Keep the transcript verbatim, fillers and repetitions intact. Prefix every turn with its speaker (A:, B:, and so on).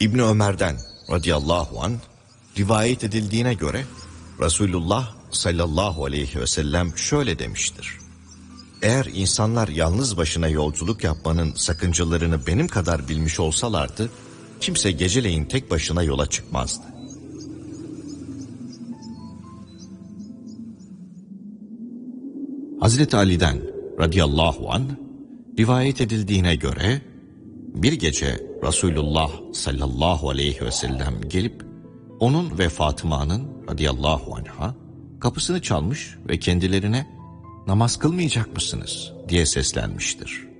A: İbni Ömer'den radıyallahu anh rivayet edildiğine göre Resulullah sallallahu aleyhi ve sellem şöyle demiştir: Eğer insanlar yalnız başına yolculuk yapmanın sakıncalarını benim kadar bilmiş olsalardı, kimse geceleyin tek başına yola çıkmazdı. Hazreti Ali'den radıyallahu anh rivayet edildiğine göre bir gece Resulullah sallallahu aleyhi ve sellem gelip onun ve Fatıma'nın radıyallahu anha kapısını çalmış ve kendilerine namaz kılmayacak mısınız diye seslenmiştir.